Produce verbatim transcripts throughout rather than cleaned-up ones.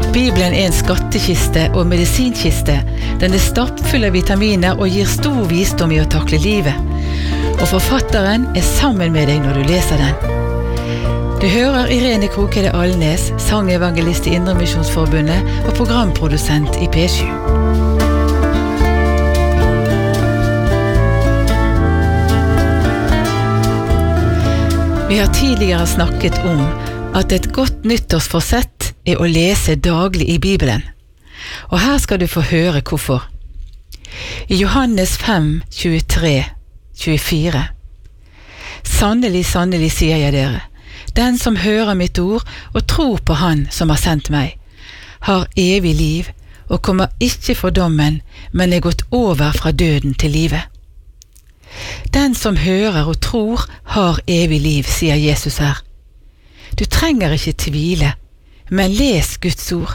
Bibelen er en skattekiste og medisinkiste. Den er stappfull av vitaminer og gir stor visdom i å takle livet. Og forfatteren er sammen med deg når du leser den. Du hører Irene Krokede Alnes, sangevangelist i Indremisjonsforbundet og programprodusent i P sju. Vi har tidligere snakket om at et godt nyttårsforsett er å lese daglig i Bibelen. Og her skal du få høre hvorfor. I Johannes fem, tjuetre, tjuefire. Sannelig, sannelig sier jeg dere, den som hører mitt ord og tror på han som har sendt meg, har evig liv og kommer ikke for dommen, men er gått over fra døden til livet. Den som hører og tror har evig liv, sier Jesus her. Du trenger ikke tvile, men les Guds ord.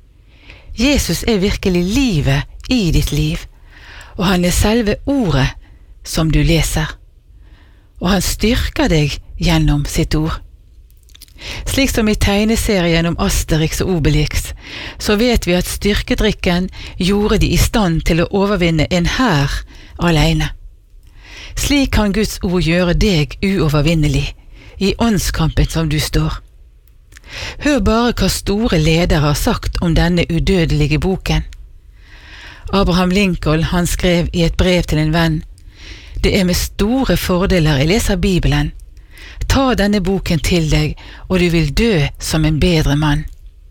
Jesus er virkelig livet i ditt liv, og han er selve ordet som du leser. Og han styrker deg gjennom sitt ord. Slik som i tegneserien om Asterix og Obelix, så vet vi at styrkedrikken gjorde de i stand til å overvinne en hær alene. Slik kan Guds ord gjøre deg uovervinnelig i åndskampen som du står. Hør bare hva store ledere har sagt om denne udødelige boken. Abraham Lincoln, han skrev i et brev til en venn: «Det er med store fordeler jeg leser Bibelen. Ta denne boken til deg, og du vil dø som en bedre mann.»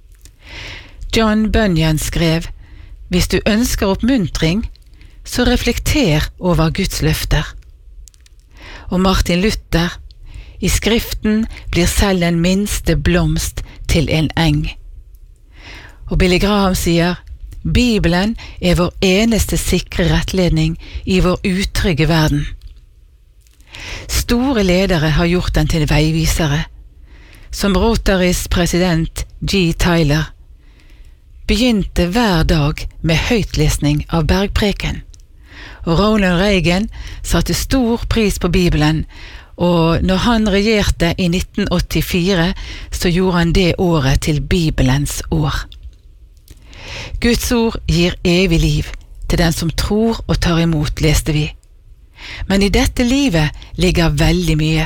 John Bunyan skrev: «Hvis du ønsker oppmuntring, så reflekter over Guds løfter.» Og Martin Luther: «I Skriften blir selv den minste blomst til en eng.» Og Billy Graham sier: «Bibelen er vår eneste sikre rettledning i vår utrygge verden.» Store ledere har gjort den til veivisere, som Rotarys president G. Tyler begynte hver dag med høytlesning av bergpreken. Og Ronald Reagan satte stor pris på Bibelen, og når han regjerte i nitten åttifire, så gjorde han det året til Bibelens år. Guds ord gir evig liv til den som tror og tar imot, leste vi. Men i dette livet ligger veldig mye.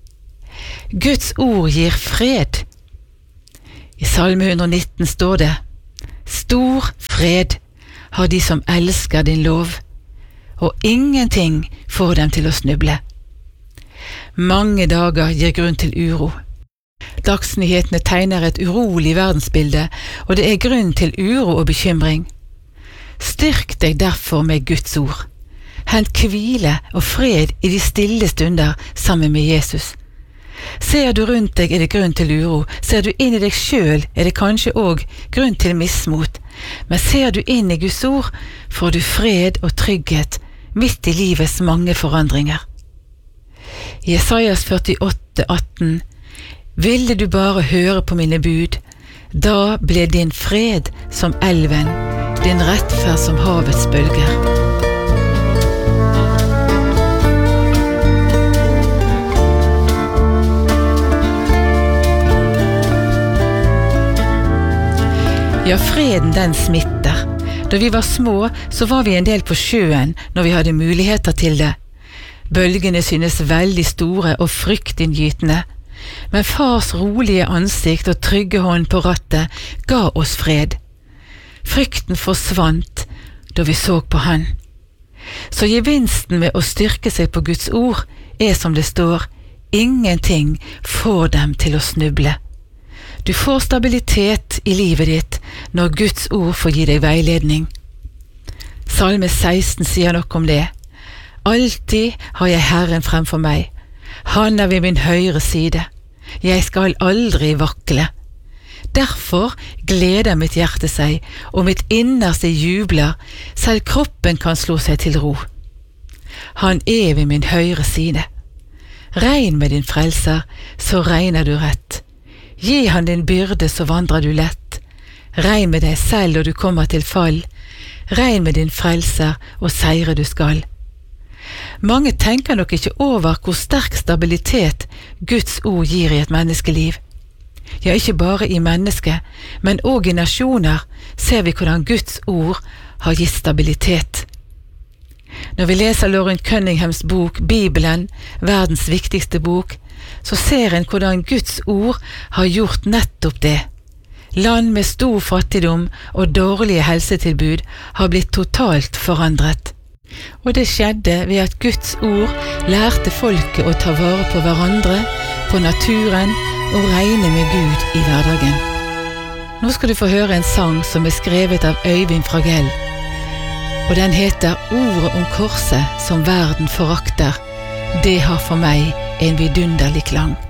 Guds ord gir fred. I Salme hundre og nitten står det: «Stor fred har de som elsker din lov, og ingenting får dem til å snuble.» Mange dager gir grunn til uro. Dagsnyhetene tegner et urolig verdensbilde, og det er grunn til uro og bekymring. Styrk deg derfor med Guds ord. Hent hvile og fred i de stille stunder sammen med Jesus. Ser du rundt deg, er det grunn til uro. Ser du inn i deg selv, er det kanskje også grunn til mismot. Men ser du inn i Guds ord, får du fred og trygghet midt i livets mange forandringer. I Jesajas førtiåtte, atten: «Ville du bare høre på mine bud, da ble din fred som elven, din rettferd som havets bølger.» Ja, freden den smitter. Da vi var små, så var vi en del på sjøen når vi hadde muligheter til det. Bølgene synes veldig store og fryktinngytende, men fars rolige ansikt og trygge hånd på rattet ga oss fred. Frykten forsvant da vi så på han. Så gevinsten med å styrke seg på Guds ord er som det står: ingenting får dem til å snuble. Du får stabilitet i livet ditt når Guds ord får gi deg veiledning. Salme seksten sier nok om det. Alltid har jeg Herren fremfor meg. Han er ved min høyre side. Jeg skal aldri vakle. Derfor gleder mitt hjerte seg, og mitt innerste jubler, selv kroppen kan slå seg til ro. Han er ved min høyre side. Regn med din frelser, så regner du rett. Gi han din byrde, så vandrer du lett. Regn med deg selv, og du kommer til fall. Regn med din frelser, og seire du skal. Mange tenker nok ikke over hvor sterk stabilitet Guds ord gir i et menneskeliv. Ja, ikke bare i mennesket, men også i nasjoner ser vi hvordan Guds ord har gitt stabilitet. Når vi leser Loren Cunninghams bok Bibelen, verdens viktigste bok, så ser en hvordan Guds ord har gjort nettopp det. Land med stor fattigdom og dårlige helsetilbud har blitt totalt forandret. Og det skjedde ved at Guds ord lærte folket å ta vare på hverandre, på naturen og regne med Gud i hverdagen. Nå skal du få høre en sang som er skrevet av Øyvind Fragell, og den heter Ordet om korset som verden forakter. Det har for meg en vidunderlig klang.